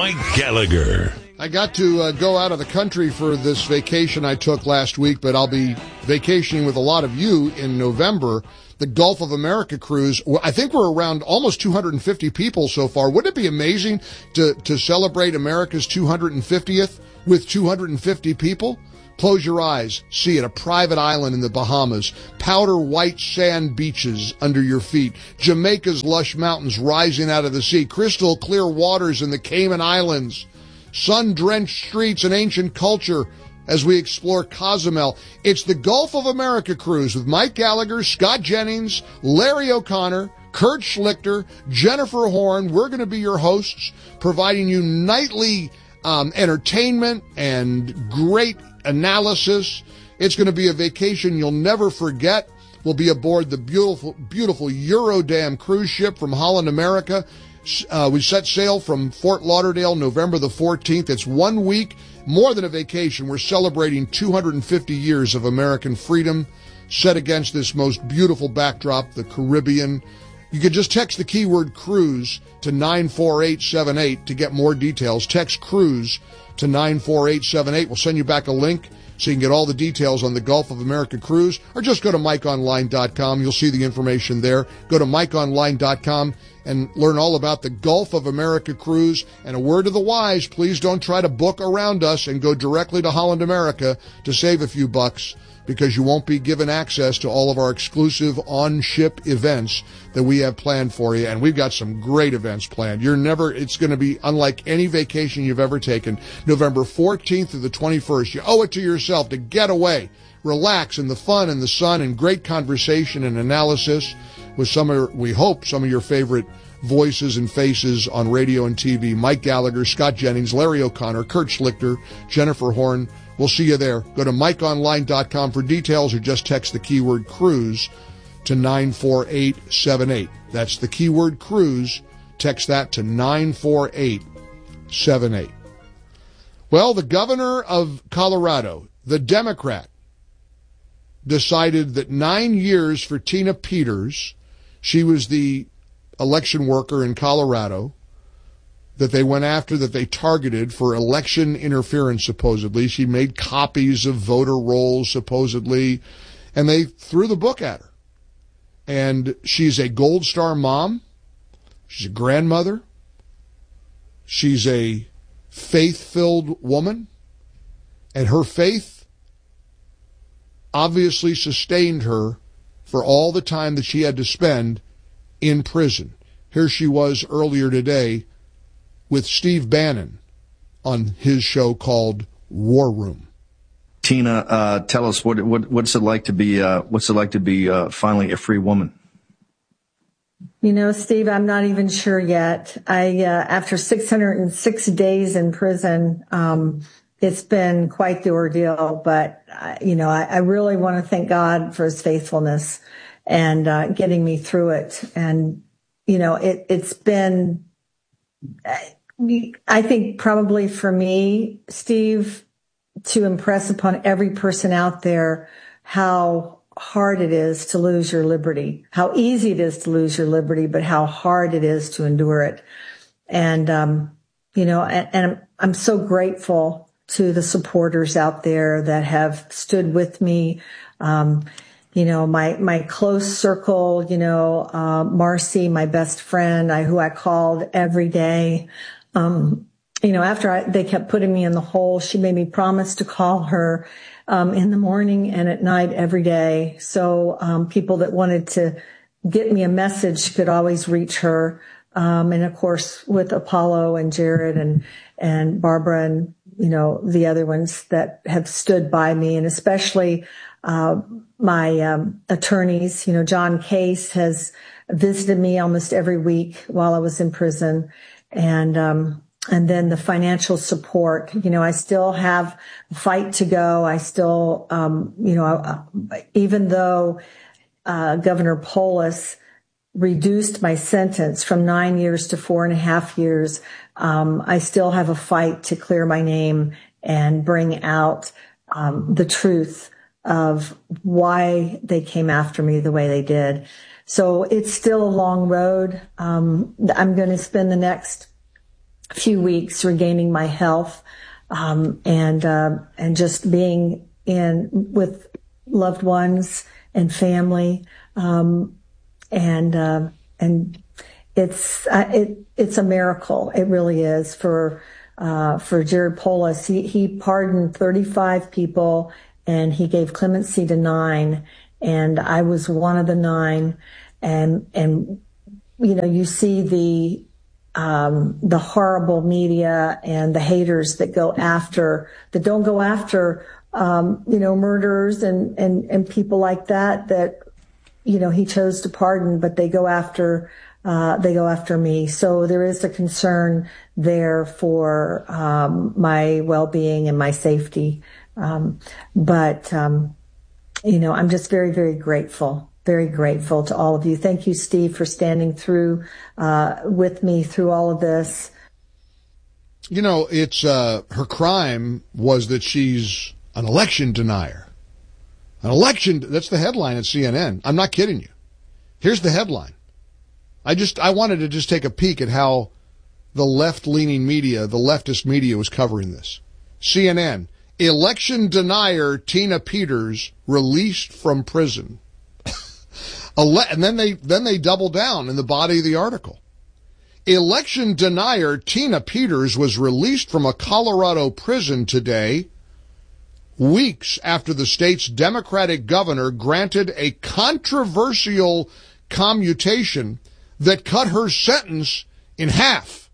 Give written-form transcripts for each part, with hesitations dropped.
Mike Gallagher. I got to go out of the country for this vacation I took last week, but I'll be vacationing with a lot of you in November. The Gulf of America cruise. I think we're around almost 250 people so far. Wouldn't it be amazing to celebrate America's 250th with 250 people? Close your eyes. See it. A private island in the Bahamas. Powder white sand beaches under your feet. Jamaica's lush mountains rising out of the sea. Crystal clear waters in the Cayman Islands. Sun-drenched streets and ancient culture as we explore Cozumel. It's the Gulf of America cruise with Mike Gallagher, Scott Jennings, Larry O'Connor, Kurt Schlichter, Jennifer Horn. We're going to be your hosts, providing you nightly entertainment and great analysis. It's going to be a vacation you'll never forget. We'll be aboard the beautiful Eurodam cruise ship from Holland America. We set sail from Fort Lauderdale November the 14th. It's 1 week, more than a vacation. We're celebrating 250 years of American freedom set against this most beautiful backdrop, the Caribbean. You can just text the keyword cruise to 94878 to get more details. Text cruise to 94878. We'll send you back a link so you can get all the details on the Gulf of America cruise, or just go to MikeOnline.com. You'll see the information there. Go to MikeOnline.com and learn all about the Gulf of America cruise. And a word to the wise, please don't try to book around us and go directly to Holland America to save a few bucks, because you won't be given access to all of our exclusive on-ship events that we have planned for you. And we've got some great events planned. It's going to be unlike any vacation you've ever taken. November 14th through the 21st. You owe it to yourself to get away, relax in the fun and the sun, and great conversation and analysis with we hope, some of your favorite voices and faces on radio and TV. Mike Gallagher, Scott Jennings, Larry O'Connor, Kurt Schlichter, Jennifer Horn. We'll see you there. Go to MikeOnline.com for details, or just text the keyword cruise to 94878. That's the keyword cruise. Text that to 94878. Well, the governor of Colorado, the Democrat, decided that 9 years for Tina Peters, she was the election worker in Colorado, that they went after, that they targeted for election interference, supposedly. She made copies of voter rolls, supposedly, and they threw the book at her. And she's a Gold Star mom. She's a grandmother. She's a faith-filled woman. And her faith obviously sustained her for all the time that she had to spend in prison. Here she was earlier today with Steve Bannon on his show called War Room. Tina, tell us what's it like to be finally a free woman. You know, Steve, I'm not even sure yet. After 606 days in prison, it's been quite the ordeal. But I really want to thank God for His faithfulness and getting me through it. And it's been, I think, probably for me, Steve, to impress upon every person out there how hard it is to lose your liberty, how easy it is to lose your liberty, but how hard it is to endure it. And, and I'm so grateful to the supporters out there that have stood with me. My close circle, Marcy, my best friend, who I called every day. After they kept putting me in the hole, she made me promise to call her in the morning and at night every day. So people that wanted to get me a message could always reach her. And of course, with Apollo and Jared and Barbara and, the other ones that have stood by me, and especially my attorneys. John Case has visited me almost every week while I was in prison. And then the financial support, I still have a fight to go. I still, even though, Governor Polis reduced my sentence from 9 years to 4.5 years, I still have a fight to clear my name and bring out, the truth of why they came after me the way they did. So it's still a long road. I'm going to spend the next few weeks regaining my health, and just being with loved ones and family. And it's a miracle. It really is for Jared Polis. He pardoned 35 people and he gave clemency to 9. And I was one of the 9. And, you see the horrible media and the haters that don't go after, murderers and people like that, he chose to pardon, but they go after me. So there is a concern there for, my well-being and my safety. But I'm just very, very grateful to all of you. Thank you, Steve, for standing through, with me through all of this. It's, her crime was that she's an election denier. That's the headline at CNN. I'm not kidding you. Here's the headline. I wanted to just take a peek at how the left-leaning media, the leftist media, was covering this. CNN, election denier Tina Peters released from prison. And then they double down in the body of the article. Election denier Tina Peters was released from a Colorado prison today, weeks after the state's Democratic governor granted a controversial commutation that cut her sentence in half.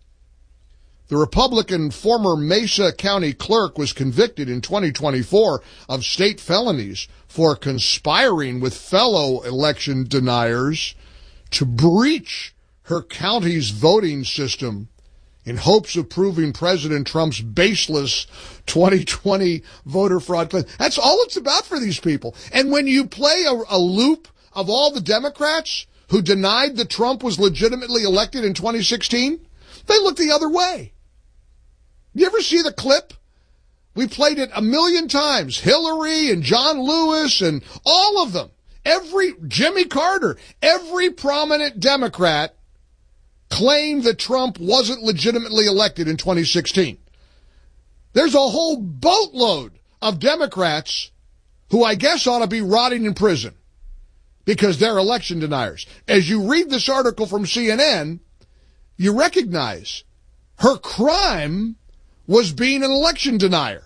The Republican former Mesa County clerk was convicted in 2024 of state felonies for conspiring with fellow election deniers to breach her county's voting system in hopes of proving President Trump's baseless 2020 voter fraud claim. That's all it's about for these people. And when you play a loop of all the Democrats who denied that Trump was legitimately elected in 2016, they look the other way. You ever see the clip? We played it 1,000,000 times. Hillary and John Lewis and all of them. Jimmy Carter, every prominent Democrat claimed that Trump wasn't legitimately elected in 2016. There's a whole boatload of Democrats who I guess ought to be rotting in prison because they're election deniers. As you read this article from CNN, you recognize her crime was being an election denier.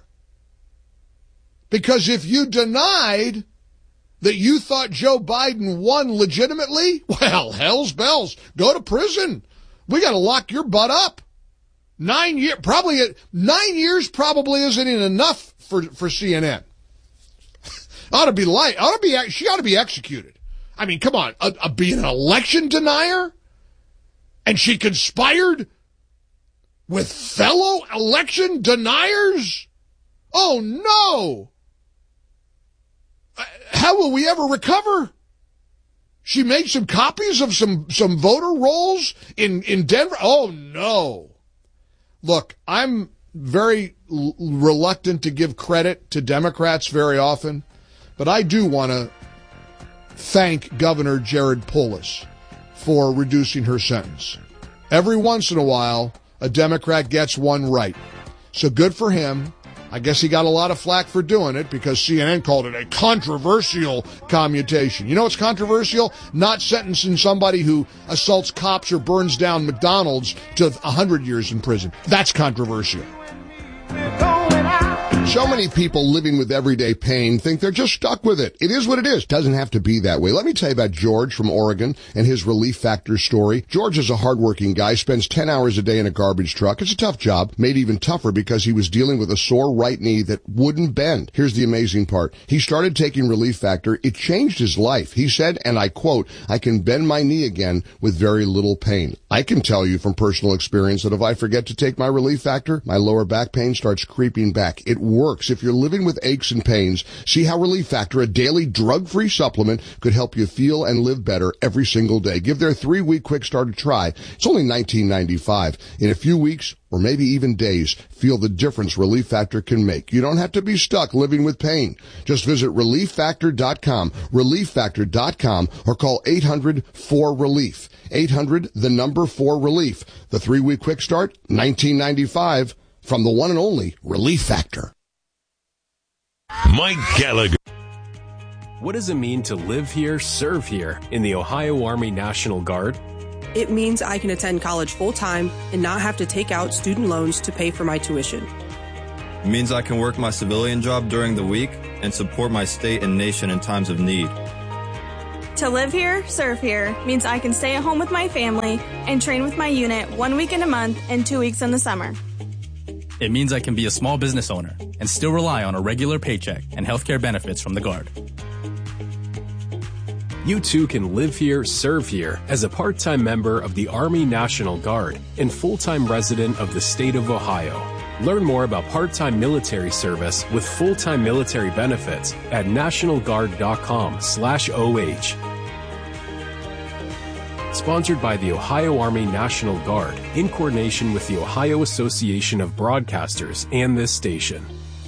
Because if you denied that you thought Joe Biden won legitimately, well, hell's bells, go to prison. We got to lock your butt up. 9 years, probably 9 years probably isn't enough for CNN. She ought to be executed. I mean, come on, being an election denier? And she conspired with fellow election deniers? Oh no! How will we ever recover? She made some copies of some voter rolls in Denver? Oh no! Look, I'm very reluctant to give credit to Democrats very often, but I do want to thank Governor Jared Polis for reducing her sentence. Every once in a while, a Democrat gets one right. So good for him. I guess he got a lot of flack for doing it because CNN called it a controversial commutation. You know what's controversial? Not sentencing somebody who assaults cops or burns down McDonald's to 100 years in prison. That's controversial. So many people living with everyday pain think they're just stuck with it. It is what it is. Doesn't have to be that way. Let me tell you about George from Oregon and his Relief Factor story. George is a hardworking guy, spends 10 hours a day in a garbage truck. It's a tough job, made even tougher because he was dealing with a sore right knee that wouldn't bend. Here's the amazing part. He started taking Relief Factor. It changed his life. He said, and I quote, "I can bend my knee again with very little pain." I can tell you from personal experience that if I forget to take my Relief Factor, my lower back pain starts creeping back. It works. If you're living with aches and pains, see how Relief Factor, a daily drug-free supplement, could help you feel and live better every single day. Give their 3-week quick start a try. It's only $19.95. In a few weeks, or maybe even days, feel the difference Relief Factor can make. You don't have to be stuck living with pain. Just visit ReliefFactor.com, ReliefFactor.com, or call 800-4RELIEF. 800-4RELIEF. The 3-week quick start, $19.95, from the one and only Relief Factor. Mike Gallagher. What does it mean to live here, serve here in the Ohio Army National Guard? It means I can attend college full-time and not have to take out student loans to pay for my tuition. It means I can work my civilian job during the week and support my state and nation in times of need. To live here, serve here means I can stay at home with my family and train with my unit 1 week in a month and 2 weeks in the summer. It means I can be a small business owner and still rely on a regular paycheck and healthcare benefits from the Guard. You too can live here, serve here as a part-time member of the Army National Guard and full-time resident of the state of Ohio. Learn more about part-time military service with full-time military benefits at nationalguard.com/OH. Sponsored by the Ohio Army National Guard in coordination with the Ohio Association of Broadcasters and this station.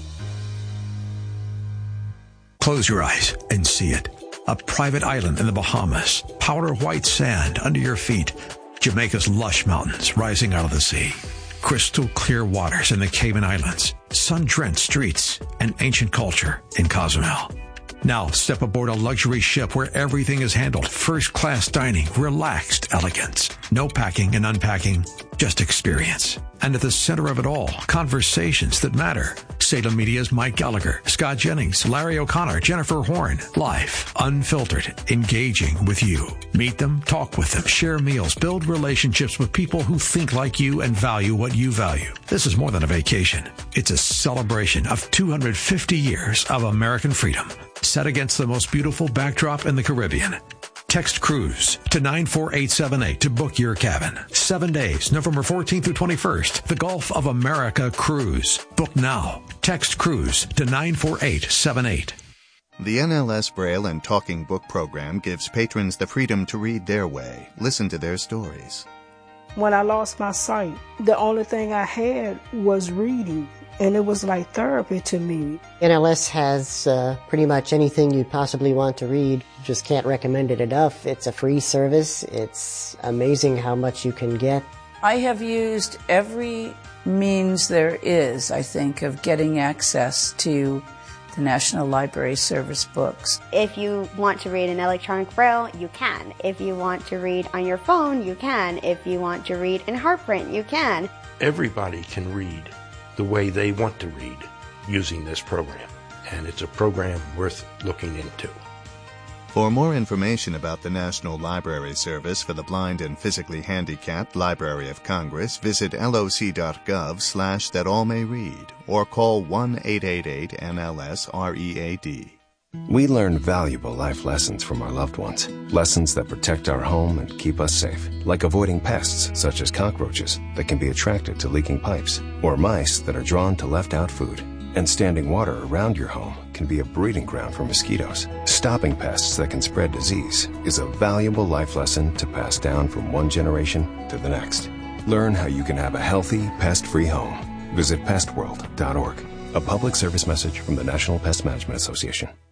Close your eyes and see it. A private island in the Bahamas, powder white sand under your feet, Jamaica's lush mountains rising out of the sea, crystal clear waters in the Cayman Islands, sun-drenched streets, and ancient culture in Cozumel. Now step aboard a luxury ship where everything is handled, first-class dining, relaxed elegance, no packing and unpacking, just experience. And at the center of it all, conversations that matter. Salem Media's Mike Gallagher, Scott Jennings, Larry O'Connor, Jennifer Horn. Live, unfiltered, engaging with you. Meet them, talk with them, share meals, build relationships with people who think like you and value what you value. This is more than a vacation. It's a celebration of 250 years of American freedom, set against the most beautiful backdrop in the Caribbean. Text cruise to 94878 to book your cabin. 7 days, November 14th through 21st. The Gulf of America Cruise. Book now. Text cruise to 94878. The NLS Braille and Talking Book program gives patrons the freedom to read their way, listen to their stories. When I lost my sight, the only thing I had was reading, and it was like therapy to me. NLS has pretty much anything you'd possibly want to read. Just can't recommend it enough. It's a free service. It's amazing how much you can get. I have used every means there is, I think, of getting access to the National Library Service books. If you want to read in electronic Braille, you can. If you want to read on your phone, you can. If you want to read in Heartprint, you can. Everybody can read the way they want to read using this program, and it's a program worth looking into. For more information about the National Library Service for the Blind and Physically Handicapped Library of Congress, visit loc.gov/thatallmayread or call 1-888-NLS-READ. We learn valuable life lessons from our loved ones. Lessons that protect our home and keep us safe. Like avoiding pests such as cockroaches that can be attracted to leaking pipes, or mice that are drawn to left-out food. And standing water around your home can be a breeding ground for mosquitoes. Stopping pests that can spread disease is a valuable life lesson to pass down from one generation to the next. Learn how you can have a healthy, pest-free home. Visit pestworld.org. A public service message from the National Pest Management Association.